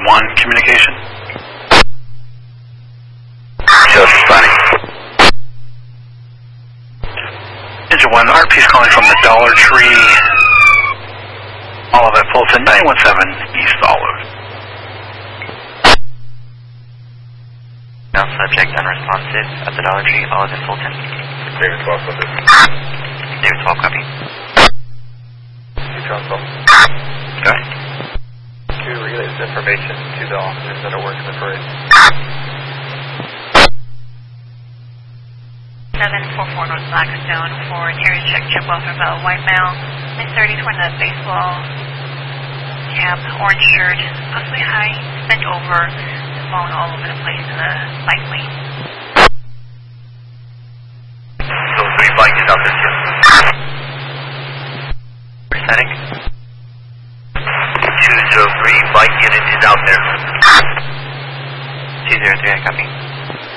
1 communication. Just funny. Engine 1, RP's calling from the Dollar Tree. All of at Fulton, 917 East Olive. Now subject unresponsive at the Dollar Tree, Olive and Fulton. David 12, what's it? David 12, copy. Neutron 12. Go ahead. To relay this information to the officers that are working the parade. 744 North Blackstone for interior check, chip welfare valve, white male, 930 toward the baseball cap, orange shirt, possibly high, bent over, falling all over the place in the bike lane. So 3 bike is out there too. Setting. 203 bike unit is out there. 203, I copy.